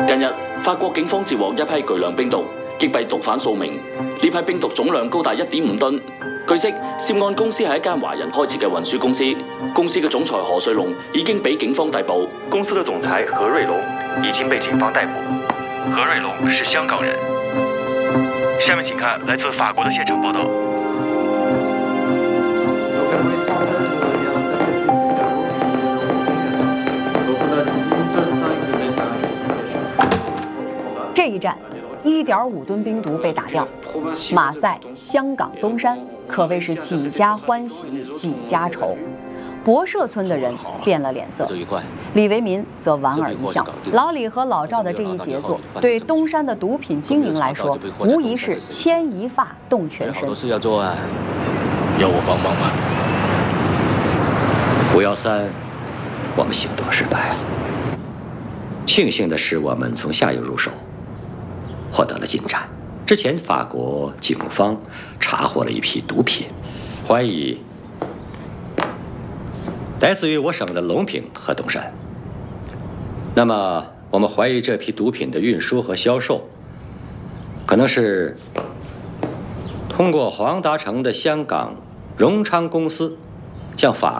近日，法國警方截獲一批巨量冰毒，擊斃毒販數名。呢批冰毒總量高達1.5噸。據悉，涉案公司係一間華人開設嘅運輸公司，公司嘅總裁何瑞龍已經被警方逮捕。 公司的總裁何瑞龍已經被警方逮捕。何瑞龍是香港人。下面請看來自法國的現場報道。 这一战，1.5吨冰毒被打掉，马赛、香港、东山可谓是几家欢喜几家愁。博社村的人变了脸色，李维民则莞尔一笑。老李和老赵的这一杰作，对东山的毒品经营来说，无疑是牵一发动全身。 好多事要做啊，要我帮忙吗 ？513，我们行动失败了。庆幸的是，我们从下游入手。 获得了进展。之前，法国警方查获了一批毒品，怀疑来自于我省的隆平和东山。那么，我们怀疑这批毒品的运输和销售，可能是通过黄达成的香港荣昌公司向法